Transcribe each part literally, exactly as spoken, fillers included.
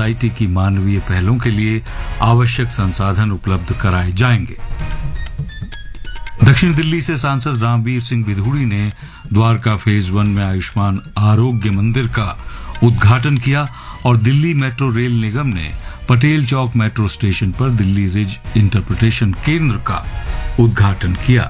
Society की मानवीय पहलों के लिए आवश्यक संसाधन उपलब्ध कराए जाएंगे। दक्षिण दिल्ली से सांसद रामवीर सिंह बिधूड़ी ने द्वारका फेज वन में आयुष्मान आरोग्य मंदिर का उद्घाटन किया और दिल्ली मेट्रो रेल निगम ने पटेल चौक मेट्रो स्टेशन पर दिल्ली रिज इंटरप्रिटेशन केंद्र का उद्घाटन किया।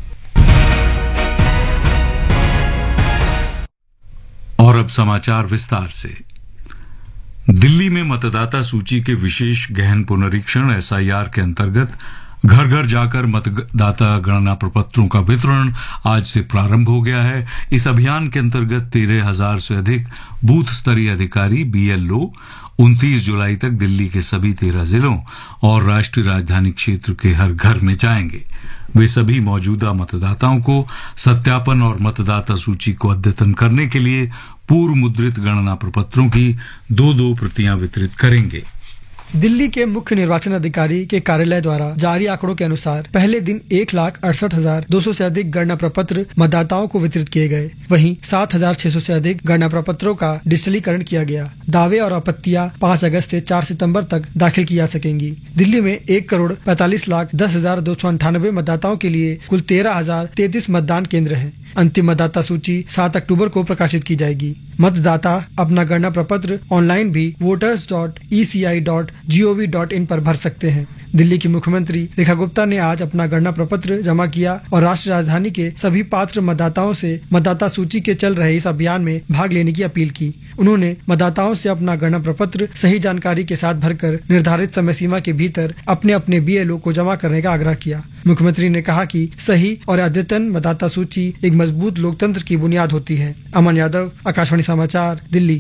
और अब समाचार विस्तार से। दिल्ली में मतदाता सूची के विशेष गहन पुनरीक्षण एसआईआर के अंतर्गत घर घर जाकर मतदाता गणना प्रपत्रों का वितरण आज से प्रारंभ हो गया है। इस अभियान के अंतर्गत तेरह हजार से अधिक बूथ स्तरीय अधिकारी बीएलओ उनतीस जुलाई तक दिल्ली के सभी तेरह जिलों और राष्ट्रीय राजधानी क्षेत्र के हर घर में जाएंगे। वे सभी मौजूदा मतदाताओं को सत्यापन और मतदाता सूची को अद्यतन करने के लिए पूर्व मुद्रित गणना प्रपत्रों की दो दो प्रतियां वितरित करेंगे। दिल्ली के मुख्य निर्वाचन अधिकारी के कार्यालय द्वारा जारी आंकड़ों के अनुसार पहले दिन एक लाख अड़सठ हजार दो सौ से अधिक गणना प्रपत्र मतदाताओं को वितरित किए गए। वहीं सात हजार छह सौ से अधिक गणना प्रपत्रों का डिजिटलीकरण किया गया। दावे और आपत्तियां पाँच अगस्त से चार सितंबर तक दाखिल की जा सकेंगी। दिल्ली में एक करोड़ पैंतालीस लाख दस हजार दो सौ अंठानबे मतदाताओं के लिए कुल तेरह हजार तैतीस मतदान केंद्र हैं। अंतिम मतदाता सूची सात अक्टूबर को प्रकाशित की जाएगी। मतदाता अपना गणना प्रपत्र ऑनलाइन भी voters dot E C I dot G O V dot in पर भर सकते हैं। दिल्ली की मुख्यमंत्री रेखा गुप्ता ने आज अपना गणना प्रपत्र जमा किया और राष्ट्रीय राजधानी के सभी पात्र मतदाताओं से मतदाता सूची के चल रहे इस अभियान में भाग लेने की अपील की। उन्होंने मतदाताओं से अपना गणना प्रपत्र सही जानकारी के साथ भरकर निर्धारित समय सीमा के भीतर अपने अपने बीएलओ को जमा करने का आग्रह किया। मुख्यमंत्री ने कहा कि सही और अद्यतन मतदाता सूची एक मजबूत लोकतंत्र की बुनियाद होती है। अमन यादव, आकाशवाणी समाचार, दिल्ली।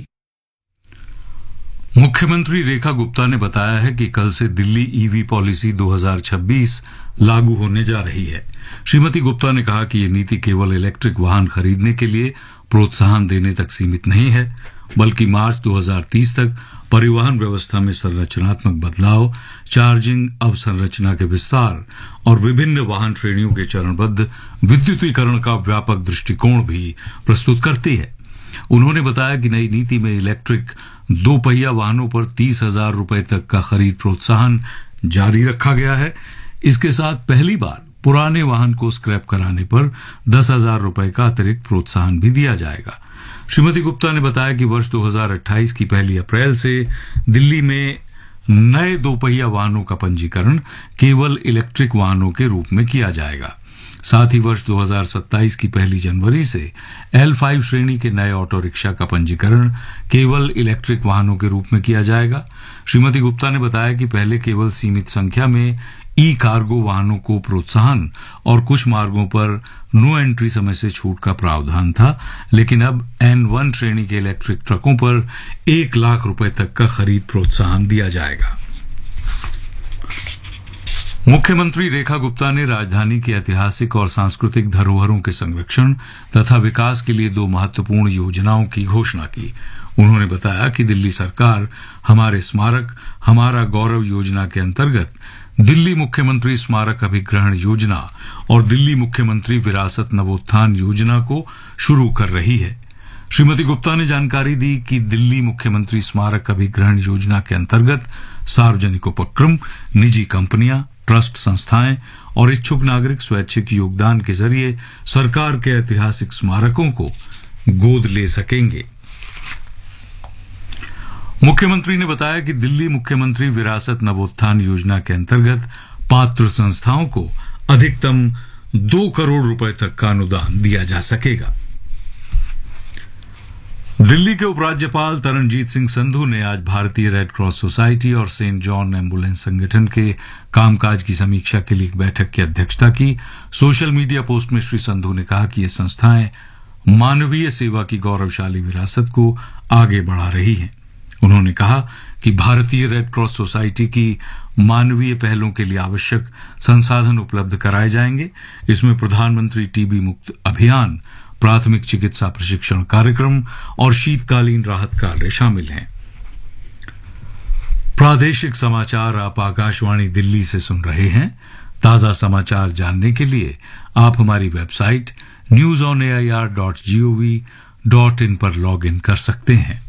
मुख्यमंत्री रेखा गुप्ता ने बताया है कि कल से दिल्ली ईवी पॉलिसी दो हज़ार छब्बीस लागू होने जा रही है। श्रीमती गुप्ता ने कहा कि ये नीति केवल इलेक्ट्रिक वाहन खरीदने के लिए प्रोत्साहन देने तक सीमित नहीं है, बल्कि मार्च दो हज़ार तीस तक परिवहन व्यवस्था में संरचनात्मक बदलाव, चार्जिंग अवसंरचना के विस्तार और विभिन्न वाहन श्रेणियों के चरणबद्ध विद्युतीकरण का व्यापक दृष्टिकोण भी प्रस्तुत करती है। उन्होंने बताया कि नई नीति में इलेक्ट्रिक दो पहिया वाहनों पर तीस हजार रूपये तक का खरीद प्रोत्साहन जारी रखा गया है। इसके साथ पहली बार पुराने वाहन को स्क्रैप कराने पर दस हजार रूपये का अतिरिक्त प्रोत्साहन भी दिया जाएगा। श्रीमती गुप्ता ने बताया कि वर्ष दो हज़ार अट्ठाईस की पहली अप्रैल से दिल्ली में नए दोपहिया वाहनों का पंजीकरण केवल इलेक्ट्रिक वाहनों के रूप में किया जाएगा। साथ ही वर्ष दो हज़ार सत्ताईस की पहली जनवरी से एल फाइव श्रेणी के नए ऑटो रिक्शा का पंजीकरण केवल इलेक्ट्रिक वाहनों के रूप में किया जाएगा। श्रीमती गुप्ता ने बताया कि पहले केवल सीमित संख्या में ई कार्गो वाहनों को प्रोत्साहन और कुछ मार्गों पर नो एंट्री समय से छूट का प्रावधान था, लेकिन अब एन वन श्रेणी के इलेक्ट्रिक ट्रकों पर एक लाख रुपए तक का खरीद प्रोत्साहन दिया जाएगा। मुख्यमंत्री रेखा गुप्ता ने राजधानी की ऐतिहासिक और सांस्कृतिक धरोहरों के संरक्षण तथा विकास के लिए दो महत्वपूर्ण योजनाओं की घोषणा की। उन्होंने बताया कि दिल्ली सरकार हमारे स्मारक हमारा गौरव योजना के अंतर्गत दिल्ली मुख्यमंत्री स्मारक अभिग्रहण योजना और दिल्ली मुख्यमंत्री विरासत नवोत्थान योजना को शुरू कर रही है। श्रीमती गुप्ता ने जानकारी दी कि दिल्ली मुख्यमंत्री स्मारक अभिग्रहण योजना के अंतर्गत सार्वजनिक उपक्रम, निजी कंपनियां, ट्रस्ट संस्थाएं और इच्छुक नागरिक स्वैच्छिक योगदान के जरिए सरकार के ऐतिहासिक स्मारकों को गोद ले सकेंगे। मुख्यमंत्री ने बताया कि दिल्ली मुख्यमंत्री विरासत नवोत्थान योजना के अंतर्गत पात्र संस्थाओं को अधिकतम दो करोड़ रुपए तक का अनुदान दिया जा सकेगा। दिल्ली के उपराज्यपाल तरनजीत सिंह संधू ने आज भारतीय रेड क्रॉस सोसाइटी और सेंट जॉन एम्बुलेंस संगठन के कामकाज की समीक्षा के लिए एक बैठक की अध्यक्षता की। सोशल मीडिया पोस्ट में श्री संधू ने कहा कि ये संस्थाएं मानवीय सेवा की गौरवशाली विरासत को आगे बढ़ा रही हैं। उन्होंने कहा कि भारतीय रेड क्रॉस सोसाइटी की मानवीय पहलों के लिए आवश्यक संसाधन उपलब्ध कराए जाएंगे। इसमें प्रधानमंत्री टीबी मुक्त अभियान, प्राथमिक चिकित्सा प्रशिक्षण कार्यक्रम और शीतकालीन राहत कार्य शामिल हैं। प्रादेशिक समाचार आप आकाशवाणी दिल्ली से सुन रहे हैं। ताजा समाचार जानने के लिए आप हमारी website news on A I R dot G O V dot in पर लॉग इन कर सकते हैं।